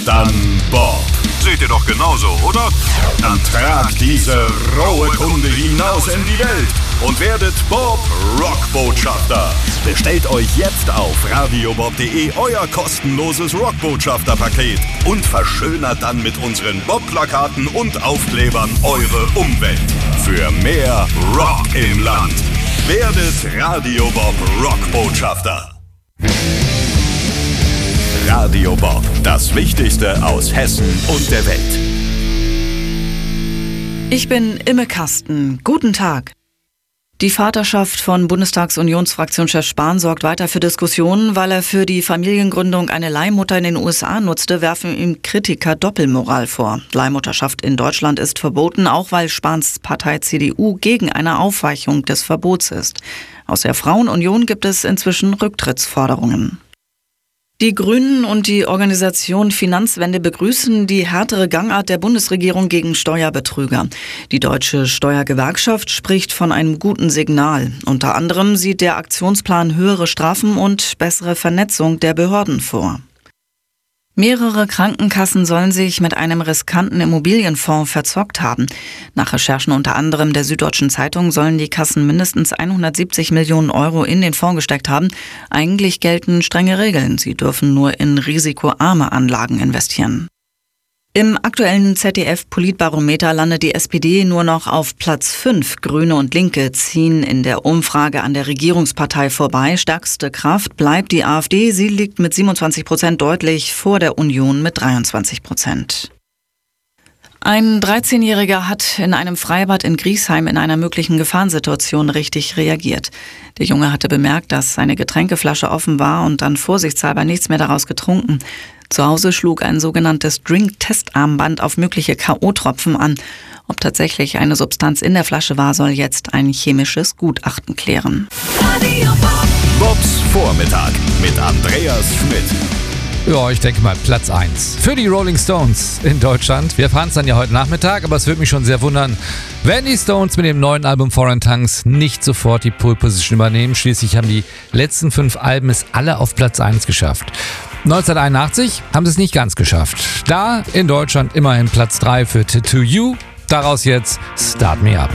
Dann Bob. Seht ihr doch genauso, oder? Dann tragt diese rohe Kunde hinaus in die Welt und werdet Bob Rockbotschafter. Bestellt euch jetzt auf radiobob.de euer kostenloses Rockbotschafter-Paket und verschönert dann mit unseren Bob-Plakaten und Aufklebern eure Umwelt. Für mehr Rock im Land. Werdet Radio Bob Rockbotschafter. Radio Bob, das Wichtigste aus Hessen und der Welt. Ich bin Imme Kasten. Guten Tag. Die Vaterschaft von Bundestagsunionsfraktionschef Spahn sorgt weiter für Diskussionen, weil er für die Familiengründung eine Leihmutter in den USA nutzte, werfen ihm Kritiker Doppelmoral vor. Leihmutterschaft in Deutschland ist verboten, auch weil Spahns Partei CDU gegen eine Aufweichung des Verbots ist. Aus der Frauenunion gibt es inzwischen Rücktrittsforderungen. Die Grünen und die Organisation Finanzwende begrüßen die härtere Gangart der Bundesregierung gegen Steuerbetrüger. Die Deutsche Steuergewerkschaft spricht von einem guten Signal. Unter anderem sieht der Aktionsplan höhere Strafen und bessere Vernetzung der Behörden vor. Mehrere Krankenkassen sollen sich mit einem riskanten Immobilienfonds verzockt haben. Nach Recherchen unter anderem der Süddeutschen Zeitung sollen die Kassen mindestens 170 Millionen Euro in den Fonds gesteckt haben. Eigentlich gelten strenge Regeln. Sie dürfen nur in risikoarme Anlagen investieren. Im aktuellen ZDF-Politbarometer landet die SPD nur noch auf Platz 5. Grüne und Linke ziehen in der Umfrage an der Regierungspartei vorbei. Stärkste Kraft bleibt die AfD. Sie liegt mit 27% deutlich vor der Union mit 23%. Ein 13-Jähriger hat in einem Freibad in Griesheim in einer möglichen Gefahrensituation richtig reagiert. Der Junge hatte bemerkt, dass seine Getränkeflasche offen war und dann vorsichtshalber nichts mehr daraus getrunken. Zu Hause schlug ein sogenanntes Drink-Test-Armband auf mögliche K.O.-Tropfen an. Ob tatsächlich eine Substanz in der Flasche war, soll jetzt ein chemisches Gutachten klären. Bobs Vormittag mit Andreas Schmidt. Ja, ich denke mal Platz 1 für die Rolling Stones in Deutschland. Wir fahren es dann ja heute Nachmittag, aber es würde mich schon sehr wundern, wenn die Stones mit dem neuen Album Foreign Tongues nicht sofort die Pole Position übernehmen. Schließlich haben die letzten 5 Alben es alle auf Platz 1 geschafft. 1981 haben sie es nicht ganz geschafft. Da in Deutschland immerhin Platz 3 für Tattoo You. Daraus jetzt Start Me Up.